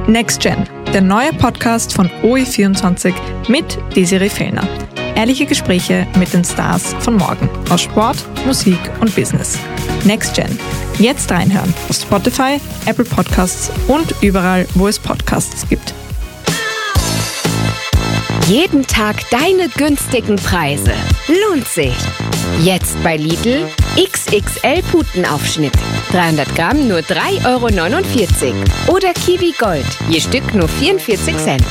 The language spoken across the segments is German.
Next Gen, der neue Podcast von OE24 mit Desiree Fellner. Ehrliche Gespräche mit den Stars von morgen aus Sport, Musik und Business. Next Gen. Jetzt reinhören auf Spotify, Apple Podcasts und überall, wo es Podcasts gibt. Jeden Tag deine günstigen Preise. Lohnt sich. Jetzt bei Lidl XXL Putenaufschnitt. 300 Gramm nur 3,49 €. Oder Kiwi Gold. Je Stück nur 44 Cent.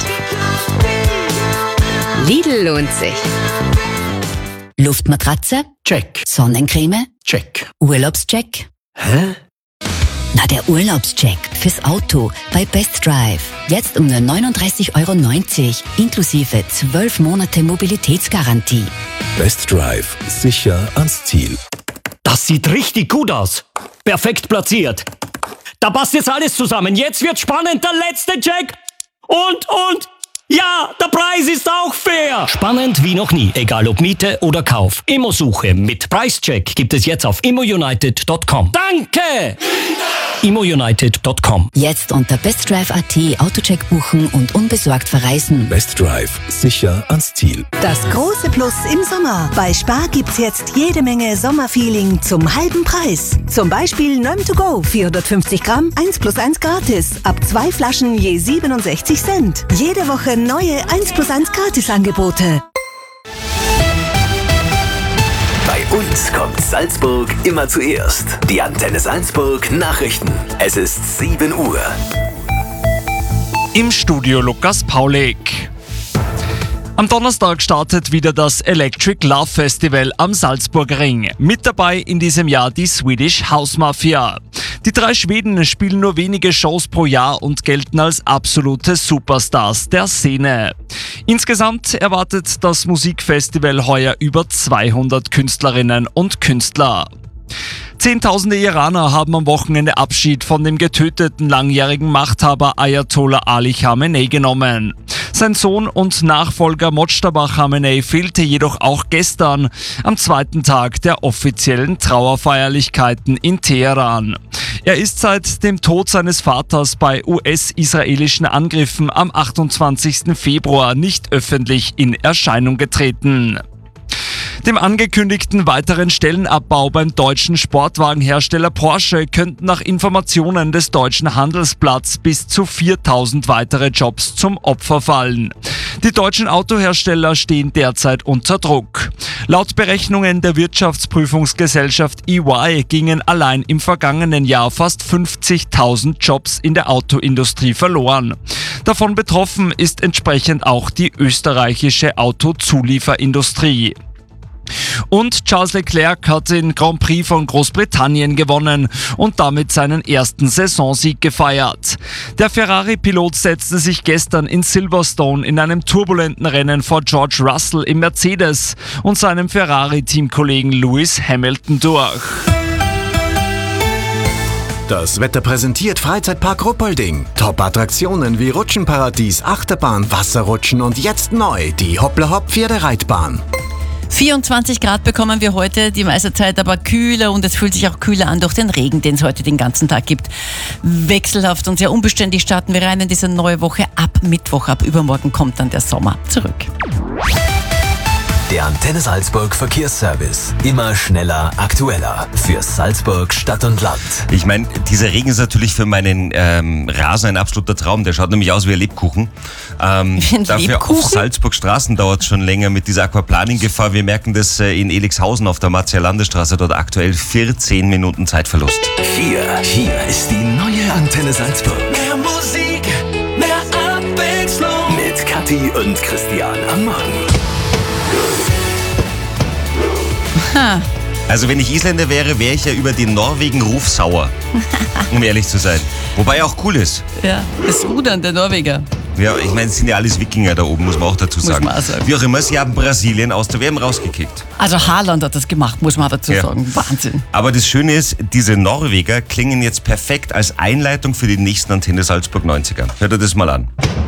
Lidl lohnt sich. Luftmatratze? Check. Sonnencreme? Check. Urlaubscheck? Hä? Na, der Urlaubscheck fürs Auto bei Best Drive. Jetzt um nur 39,90 € inklusive 12 Monate Mobilitätsgarantie. Best Drive. Sicher ans Ziel. Das sieht richtig gut aus. Perfekt platziert. Da passt jetzt alles zusammen. Jetzt wird spannend. Der letzte Check. Und. Ja, der Preis ist auch fair. Spannend wie noch nie. Egal ob Miete oder Kauf. Immosuche mit Preischeck gibt es jetzt auf immounited.com. Danke! immounited.com. Jetzt unter bestdrive.at Autocheck buchen und unbesorgt verreisen. Best Drive. Sicher ans Ziel. Das große Plus im Sommer. Bei Spar gibt's jetzt jede Menge Sommerfeeling zum halben Preis. Zum Beispiel Nöm to go 450 Gramm, 1+1 gratis. Ab 2 Flaschen je 67 Cent. Jede Woche neue 1+1 Gratis-Angebote. Bei uns kommt Salzburg immer zuerst. Die Antenne Salzburg Nachrichten. Es ist 7 Uhr. Im Studio Lukas Paulik. Am Donnerstag startet wieder das Electric Love Festival am Salzburger Ring. Mit dabei in diesem Jahr die Swedish House Mafia. Die 3 Schweden spielen nur wenige Shows pro Jahr und gelten als absolute Superstars der Szene. Insgesamt erwartet das Musikfestival heuer über 200 Künstlerinnen und Künstler. Zehntausende Iraner haben am Wochenende Abschied von dem getöteten langjährigen Machthaber Ayatollah Ali Khamenei genommen. Sein Sohn und Nachfolger Mojtaba Khamenei fehlte jedoch auch gestern, am zweiten Tag der offiziellen Trauerfeierlichkeiten in Teheran. Er ist seit dem Tod seines Vaters bei US-israelischen Angriffen am 28. Februar nicht öffentlich in Erscheinung getreten. Dem angekündigten weiteren Stellenabbau beim deutschen Sportwagenhersteller Porsche könnten nach Informationen des Deutschen Handelsblatts bis zu 4.000 weitere Jobs zum Opfer fallen. Die deutschen Autohersteller stehen derzeit unter Druck. Laut Berechnungen der Wirtschaftsprüfungsgesellschaft EY gingen allein im vergangenen Jahr fast 50.000 Jobs in der Autoindustrie verloren. Davon betroffen ist entsprechend auch die österreichische Autozulieferindustrie. Und Charles Leclerc hat den Grand Prix von Großbritannien gewonnen und damit seinen ersten Saisonsieg gefeiert. Der Ferrari-Pilot setzte sich gestern in Silverstone in einem turbulenten Rennen vor George Russell im Mercedes und seinem Ferrari-Teamkollegen Lewis Hamilton durch. Das Wetter präsentiert Freizeitpark Ruppolding. Top-Attraktionen wie Rutschenparadies, Achterbahn, Wasserrutschen und jetzt neu die Hoppla-Hopp-Pferdereitbahn. 24 Grad bekommen wir heute, die meiste Zeit aber kühler und es fühlt sich auch kühler an durch den Regen, den es heute den ganzen Tag gibt. Wechselhaft und sehr unbeständig starten wir rein in diese neue Woche. Ab Mittwoch, ab übermorgen kommt dann der Sommer zurück. Der Antenne Salzburg Verkehrsservice. Immer schneller, aktueller. Für Salzburg, Stadt und Land. Ich meine, dieser Regen ist natürlich für meinen Rasen ein absoluter Traum. Der schaut nämlich aus wie ein Lebkuchen. Dafür auf Salzburg Straßen dauert es schon länger mit dieser Aquaplaning-Gefahr. Wir merken das in Elixhausen auf der Marzia-Landestraße. Dort aktuell 14 Minuten Zeitverlust. Hier ist die neue Antenne Salzburg. Mehr Musik, mehr Abwechslung. Mit Kathi und Christian am Morgen. Also wenn ich Isländer wäre, wäre ich ja über den Norwegen-Ruf sauer, um ehrlich zu sein. Wobei auch cool ist. Ja, das Rudern der Norweger. Ja, ich meine, es sind ja alles Wikinger da oben, muss man auch dazu sagen. Muss man auch sagen. Wie auch immer, sie haben Brasilien aus der WM rausgekickt. Also Haaland hat das gemacht, muss man dazu sagen. Wahnsinn. Aber das Schöne ist, diese Norweger klingen jetzt perfekt als Einleitung für die nächsten Antenne Salzburg 90er. Hört ihr das mal an.